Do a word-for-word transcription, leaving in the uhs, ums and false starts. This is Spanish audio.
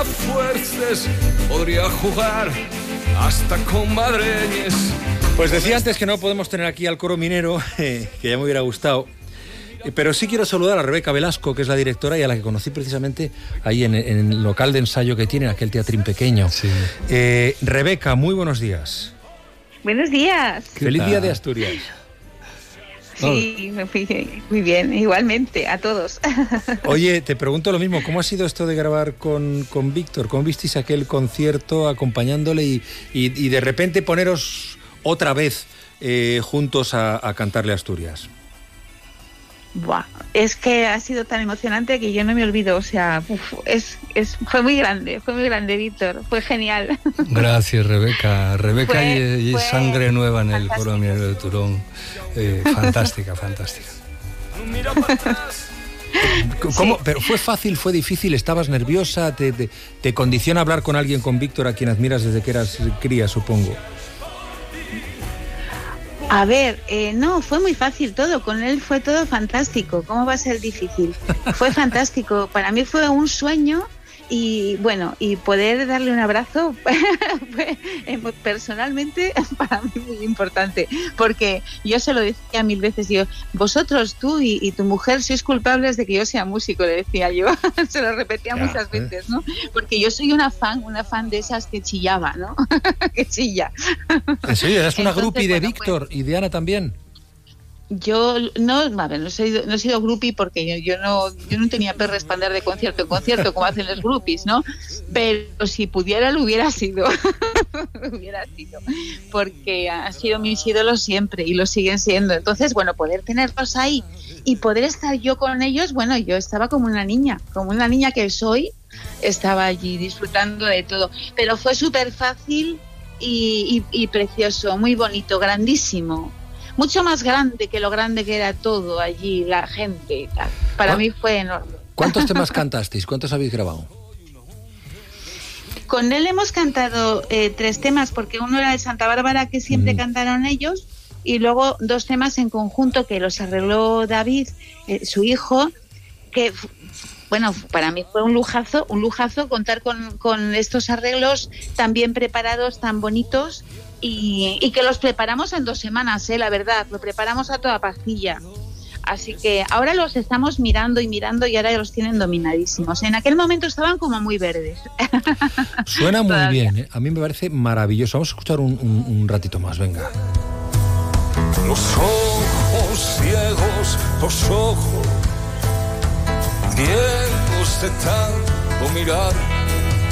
fuerces, podría jugar hasta con madreñes. Pues decía antes que no podemos tener aquí al coro minero, eh, que ya me hubiera gustado. Pero sí quiero saludar a Rebeca Velasco, que es la directora y a la que conocí precisamente ahí en, en el local de ensayo que tiene, aquel teatrín pequeño. Sí. Eh, Rebeca, muy buenos días. Buenos días. Feliz tal? Día de Asturias. Sí, muy bien, igualmente, a todos. Oye, te pregunto lo mismo, ¿cómo ha sido esto de grabar con, con Víctor? ¿Cómo visteis aquel concierto acompañándole y, y, y de repente poneros otra vez eh, juntos a, a cantarle Asturias? Buah, es que ha sido tan emocionante que yo no me olvido, o sea, uf, es, es, fue muy grande, fue muy grande, Víctor, fue genial. Gracias, Rebeca. Rebeca fue, y, y fue sangre nueva en el coro minero de Turón. Eh, fantástica, fantástica. ¿Cómo? Sí. ¿Pero fue fácil, fue difícil? ¿Estabas nerviosa? ¿Te, te, te condiciona hablar con alguien, con Víctor, a quien admiras desde que eras cría, supongo? A ver, eh, no, fue muy fácil todo, con él fue todo fantástico. ¿Cómo va a ser difícil? Fue fantástico, para mí fue un sueño y bueno, y poder darle un abrazo fue eh, personalmente para mí muy importante, porque yo se lo decía mil veces, yo, vosotros, tú y, y tu mujer sois culpables de que yo sea músico, le decía yo, se lo repetía ya, muchas veces, ¿no? Porque yo soy una fan, una fan de esas que chillaba, ¿no? que chilla. Sí, eras una groupie de bueno, Víctor pues, y de Ana también. Yo no, a ver, no he sido, no he sido groupie porque yo, yo no yo no tenía perres para andar de concierto en concierto como hacen los groupies, ¿no? Pero si pudiera lo hubiera sido, lo hubiera sido, porque han sido mis ídolos siempre y lo siguen siendo. Entonces, bueno, poder tenerlos ahí y poder estar yo con ellos, bueno, yo estaba como una niña, como una niña que soy, estaba allí disfrutando de todo. Pero fue súper fácil y, y, y precioso, muy bonito, grandísimo. Mucho más grande que lo grande que era todo allí, la gente y tal. Para mí fue enorme. ¿Cuántos temas cantasteis? ¿Cuántos habéis grabado? Con él hemos cantado eh, tres temas, porque uno era de Santa Bárbara, que siempre mm. cantaron ellos, y luego dos temas en conjunto que los arregló David, eh, su hijo, que... Bueno, para mí fue un lujazo, un lujazo contar con, con estos arreglos tan bien preparados, tan bonitos, y, y que los preparamos en dos semanas, ¿eh? La verdad, lo preparamos a toda pastilla. Así que ahora los estamos mirando y mirando y ahora ya los tienen dominadísimos. En aquel momento estaban como muy verdes. Suena muy bien, ¿eh? A mí me parece maravilloso. Vamos a escuchar un, un, un ratito más, venga. Los ojos ciegos, los ojos ciegos de tanto mirar